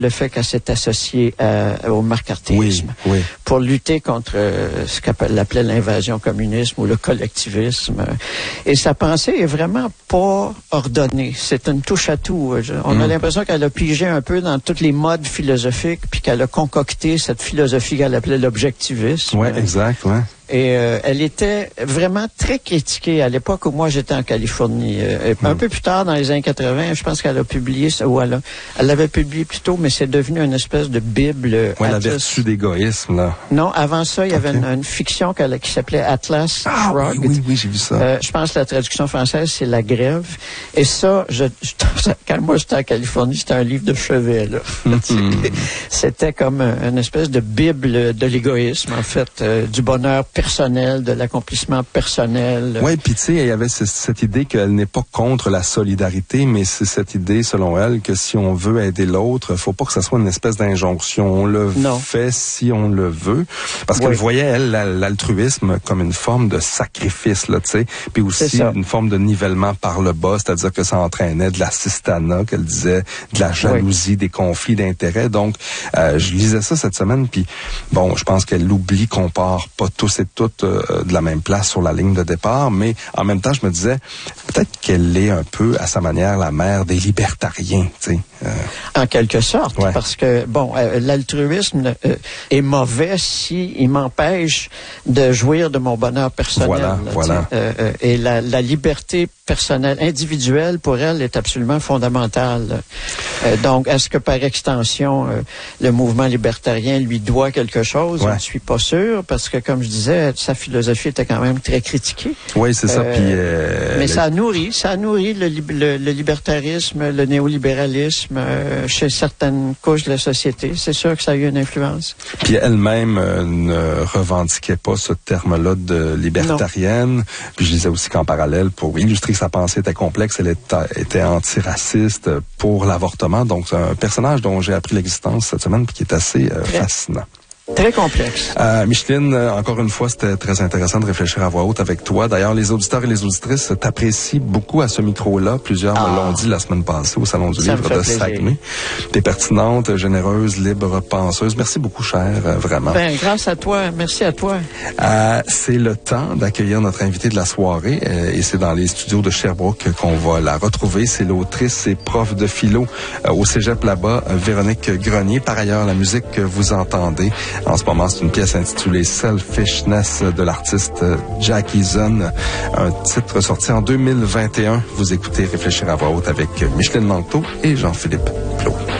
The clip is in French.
le fait qu'elle s'est associée au macartisme pour lutter contre ce qu'elle appelait l'invasion communiste ou le collectivisme. Et sa pensée est vraiment pas ordonnée. C'est une touche à tout. On a l'impression qu'elle a pigé un peu dans toutes les modes philosophiques puis qu'elle a concocté cette philosophie qu'elle appelait l'objectivisme. Oui, exact, ouais. Et elle était vraiment très critiquée à l'époque où moi j'étais en Californie. Un peu plus tard, dans les années 80, je pense qu'elle a publié ça, ou elle l'avait publié plus tôt, mais c'est devenu une espèce de bible. Oui, la vertu d'égoïsme, là. Non, avant ça, il y avait une fiction qui s'appelait Atlas Shrugged. Oui, j'ai vu ça. Je pense que la traduction française, c'est La Grève. Et ça, quand moi j'étais en Californie, c'était un livre de chevet, là. C'était comme une espèce de bible de l'égoïsme, en fait, du bonheur personnel, de l'accomplissement personnel. Oui, puis tu sais, il y avait cette idée qu'elle n'est pas contre la solidarité, mais c'est cette idée, selon elle, que si on veut aider l'autre, faut pas que ça soit une espèce d'injonction. On le fait si on le veut. Parce qu'elle voyait, elle, l'altruisme comme une forme de sacrifice, là, tu sais. Puis aussi une forme de nivellement par le bas, c'est-à-dire que ça entraînait de l'assistanat, qu'elle disait, de la jalousie, des conflits d'intérêts. Donc, je lisais ça cette semaine, puis bon, je pense qu'elle oublie qu'on part pas tous et toutes de la même place sur la ligne de départ, mais en même temps, je me disais, peut-être qu'elle est un peu, à sa manière, la mère des libertariens, tu sais. En quelque sorte, parce que, bon, l'altruisme est mauvais si il m'empêche de jouir de mon bonheur personnel. Voilà. Et la liberté personnelle, individuelle, pour elle, est absolument fondamentale. Donc, est-ce que, par extension, le mouvement libertarien lui doit quelque chose? Je ne suis pas sûr, parce que, comme je disais, sa philosophie était quand même très critiquée. Oui, c'est ça. Mais ça a nourri le libertarisme, le néolibéralisme chez certaines couches de la société. C'est sûr que ça a eu une influence. Puis elle-même ne revendiquait pas ce terme-là de libertarienne. Non. Puis je disais aussi qu'en parallèle, pour illustrer que sa pensée était complexe, elle était antiraciste pour l'avortement. Donc c'est un personnage dont j'ai appris l'existence cette semaine puis qui est assez fascinant. Très complexe. Micheline, encore une fois, c'était très intéressant de réfléchir à voix haute avec toi. D'ailleurs, les auditeurs et les auditrices t'apprécient beaucoup à ce micro-là. Plusieurs me l'ont dit la semaine passée au Salon du Livre de Saguenay. T'es pertinente, généreuse, libre, penseuse. Merci beaucoup, chère, vraiment. Ben, grâce à toi. Merci à toi. C'est le temps d'accueillir notre invitée de la soirée et c'est dans les studios de Sherbrooke qu'on va la retrouver. C'est l'autrice et prof de philo au Cégep là-bas, Véronique Grenier. Par ailleurs, la musique que vous entendez en ce moment, c'est une pièce intitulée Selfishness de l'artiste Jackie Zun, un titre sorti en 2021. Vous écoutez Réfléchir à voix haute avec Micheline Manteau et Jean-Philippe Claude.